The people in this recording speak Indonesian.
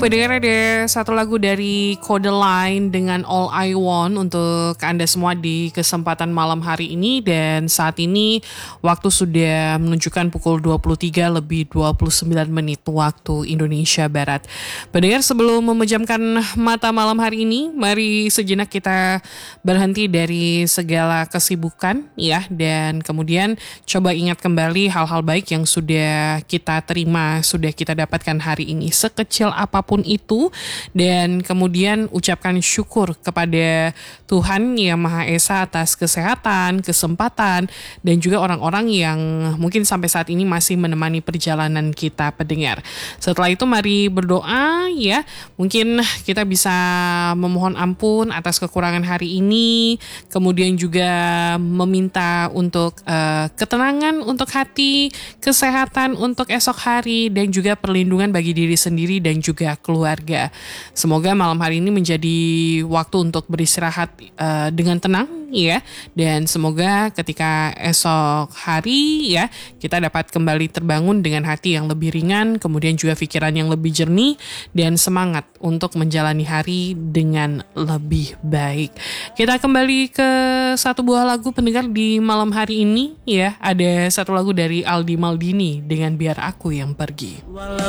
Pendengar, ada satu lagu dari Kode Line dengan All I Want untuk Anda semua di kesempatan malam hari ini. Dan saat ini waktu sudah menunjukkan pukul 23 lebih 29 menit waktu Indonesia Barat. Pendengar, sebelum memejamkan mata malam hari ini, mari sejenak kita berhenti dari segala kesibukan ya, dan kemudian coba ingat kembali hal-hal baik yang sudah kita terima, sudah kita dapatkan hari ini, sekecil apapun itu, dan kemudian ucapkan syukur kepada Tuhan Yang Maha Esa atas kesehatan, kesempatan, dan juga orang-orang yang mungkin sampai saat ini masih menemani perjalanan kita, pendengar. Setelah itu mari berdoa ya. Mungkin kita bisa memohon ampun atas kekurangan hari ini, kemudian juga meminta untuk ketenangan untuk hati, kesehatan untuk esok hari, dan juga perlindungan bagi diri sendiri dan juga keluarga. Semoga malam hari ini menjadi waktu untuk beristirahat dengan tenang ya, dan semoga ketika esok hari ya kita dapat kembali terbangun dengan hati yang lebih ringan, kemudian juga pikiran yang lebih jernih dan semangat untuk menjalani hari dengan lebih baik. Kita kembali ke satu buah lagu, pendengar, di malam hari ini ya. Ada satu lagu dari Aldi Maldini dengan Biar Aku Yang Pergi.